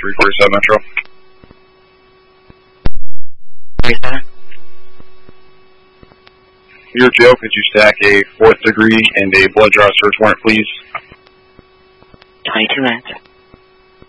347 Metro. 37. Your jail, could you stack a 4th degree and a blood draw search warrant, please? 22 minutes.